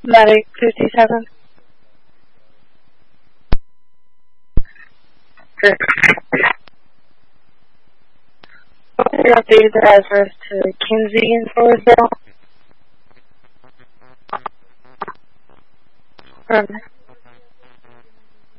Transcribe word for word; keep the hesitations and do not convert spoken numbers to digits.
Medic fifty-seven. We updated the address to Kinsey in Floresville. Um,